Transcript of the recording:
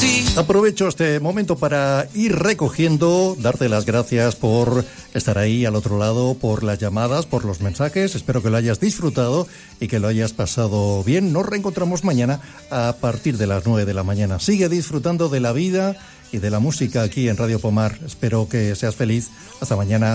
Aprovecho este momento para ir recogiendo, darte las gracias por estar ahí al otro lado, por las llamadas, por los mensajes. Espero que lo hayas disfrutado y que lo hayas pasado bien. Nos reencontramos mañana a partir de las 9 de la mañana. Sigue disfrutando de la vida y de la música aquí en Radio Pomar. Espero que seas feliz. Hasta mañana.